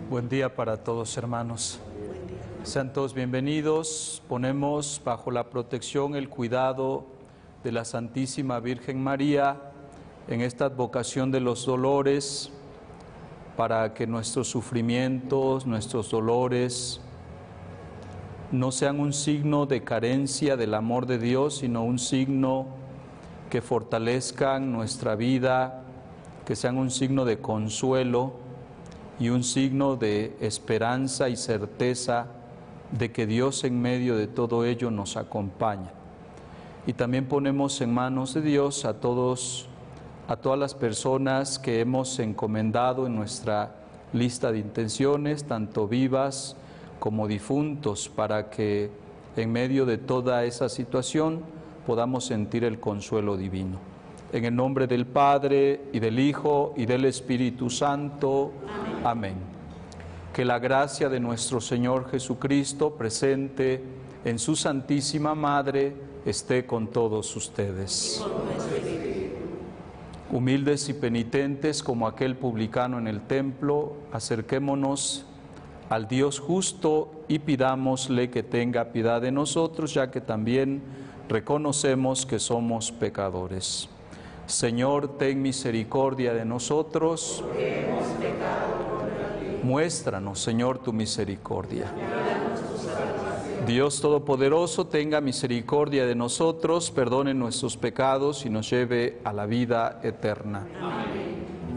Buen día para todos, hermanos. Sean todos bienvenidos. Ponemos bajo la protección, el cuidado de la Santísima Virgen María en esta advocación de los dolores, para que nuestros sufrimientos, nuestros dolores, no sean un signo de carencia del amor de Dios, sino un signo que fortalezcan nuestra vida, que sean un signo de consuelo y un signo de esperanza y certeza de que Dios en medio de todo ello nos acompaña. Y también ponemos en manos de Dios a todas las personas que hemos encomendado en nuestra lista de intenciones, tanto vivas como difuntos, para que en medio de toda esa situación podamos sentir el consuelo divino. En el nombre del Padre, y del Hijo, y del Espíritu Santo. Amén. Amén. Que la gracia de nuestro Señor Jesucristo, presente en su Santísima Madre, esté con todos ustedes. Humildes y penitentes como aquel publicano en el templo, acerquémonos al Dios justo y pidámosle que tenga piedad de nosotros, ya que también reconocemos que somos pecadores. Señor, ten misericordia de nosotros. Muéstranos, Señor, tu misericordia. Dios Todopoderoso, tenga misericordia de nosotros, perdone nuestros pecados y nos lleve a la vida eterna.